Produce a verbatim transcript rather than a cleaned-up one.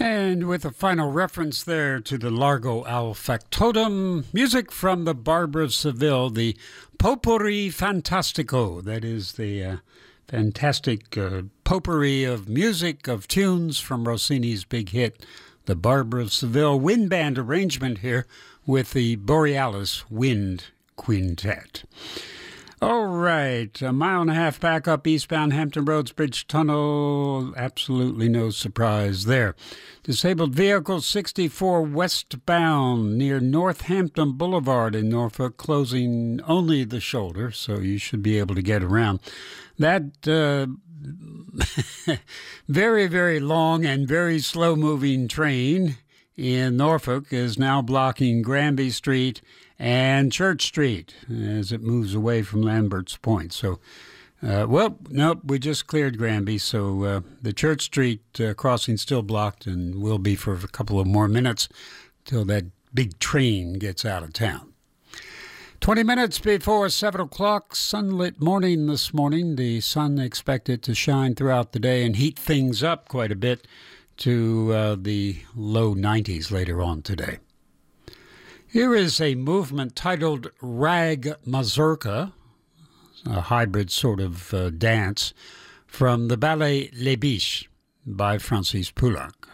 And with a final reference there to the Largo al Factotum, music from the Barber of Seville, the Potpourri Fantastico. That is the uh, fantastic uh, potpourri of music, of tunes from Rossini's big hit, the Barber of Seville wind band arrangement here with the Borealis Wind Quintet. All right, a mile and a half back up eastbound Hampton Roads Bridge Tunnel. Absolutely no surprise there. Disabled vehicle sixty-four westbound near Northampton Boulevard in Norfolk, closing only the shoulder, so you should be able to get around. That uh, very, very long and very slow-moving train in Norfolk is now blocking Granby Street and Church Street as it moves away from Lambert's Point. So, uh, well, nope, we just cleared Granby, so uh, the Church Street uh, crossing still blocked and will be for a couple of more minutes till that big train gets out of town. twenty minutes before seven o'clock, sunlit morning this morning. The sun expected to shine throughout the day and heat things up quite a bit to uh, the low nineties later on today. Here is a movement titled Rag Mazurka, a hybrid sort of uh, dance from the ballet Les Biches by Francis Poulenc.